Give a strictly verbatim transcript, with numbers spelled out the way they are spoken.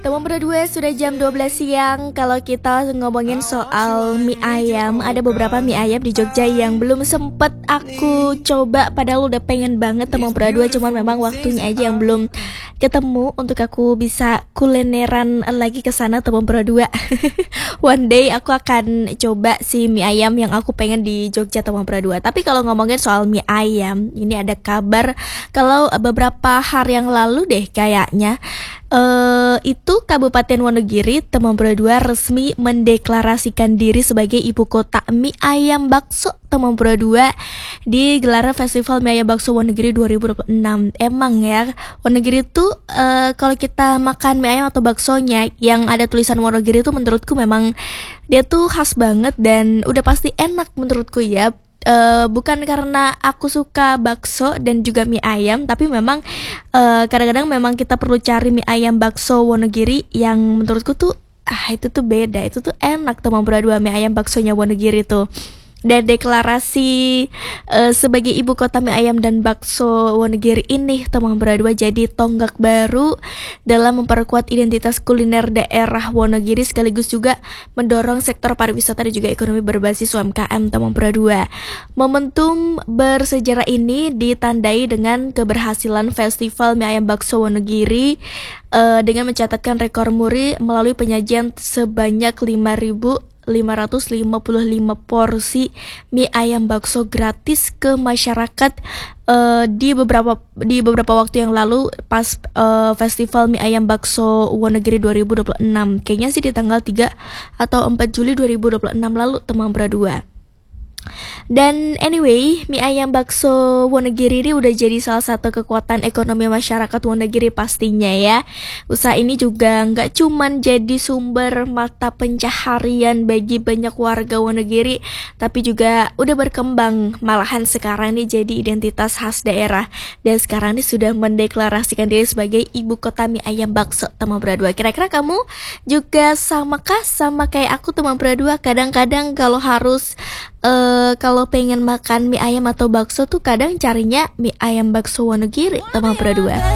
Teman berdua sudah jam dua belas siang. Kalau kita ngomongin soal mie ayam, ada beberapa mie ayam di Jogja yang belum sempet aku coba. Padahal udah pengen banget teman berdua, cuman memang waktunya aja yang belum ketemu untuk aku bisa kulineran lagi ke sana teman berdua. One day aku akan coba si mie ayam yang aku pengen di Jogja teman berdua. Tapi kalau ngomongin soal mie ayam, ini ada kabar kalau beberapa hari yang lalu deh kayaknya Eh itu Kabupaten Wonogiri teman berdua resmi mendeklarasikan diri sebagai ibu kota mie ayam bakso teman berdua di gelaran Festival Mie Ayam Bakso Wonogiri dua ribu dua puluh enam. Emang ya, Wonogiri tuh eh, kalau kita makan mie ayam atau baksonya yang ada tulisan Wonogiri tuh menurutku memang dia tuh khas banget dan udah pasti enak menurutku ya. Eh, bukan karena aku suka bakso dan juga mie ayam, tapi memang eh, kadang-kadang memang kita perlu cari mie ayam bakso Wonogiri yang menurutku tuh ah itu tuh beda, itu tuh enak teman berdua mie ayam baksonya Wonogiri tuh. Dan deklarasi eh, sebagai ibu kota mie ayam dan bakso Wonogiri ini teman berdua jadi tonggak baru dalam memperkuat identitas kuliner daerah Wonogiri, sekaligus juga mendorong sektor pariwisata dan juga ekonomi berbasis U M K M teman berdua. Momentum bersejarah ini ditandai dengan keberhasilan Festival Mie Ayam Bakso Wonogiri eh, dengan mencatatkan rekor muri melalui penyajian sebanyak lima ribu lima ratus lima puluh lima porsi mie ayam bakso gratis ke masyarakat eh, di beberapa di beberapa waktu yang lalu pas eh, Festival Mie Ayam Bakso Wonogiri dua ribu dua puluh enam. Kayaknya sih di tanggal tiga atau empat Juli dua ribu dua puluh enam lalu teman berdua. Dan anyway, mie ayam bakso Wonogiri ini udah jadi salah satu kekuatan ekonomi masyarakat Wonogiri pastinya ya. Usaha ini juga nggak cuman jadi sumber mata pencaharian bagi banyak warga Wonogiri, tapi juga udah berkembang. Malahan sekarang ini jadi identitas khas daerah. Dan sekarang ini sudah mendeklarasikan diri sebagai ibu kota mie ayam bakso teman berdua. Kira-kira kamu juga sama kah sama kayak aku teman berdua? Kadang-kadang kalau harus Eh kalau pengen makan mie ayam atau bakso tuh kadang carinya mie ayam bakso Wonogiri teman berdua.